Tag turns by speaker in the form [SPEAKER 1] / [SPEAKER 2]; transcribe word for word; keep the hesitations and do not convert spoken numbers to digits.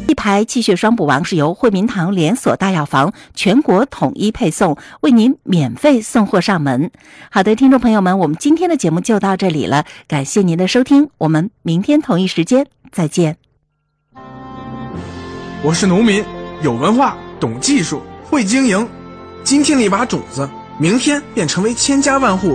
[SPEAKER 1] 一排气血双补王是由惠民堂连锁大药房全国统一配送，为您免费送货上门。好的，听众朋友们，我们今天的节目就到这里了，感谢您的收听，我们明天同一时间再见。
[SPEAKER 2] 我是农民，有文化，懂技术，会经营。今天的一把种子，明天便成为千家万户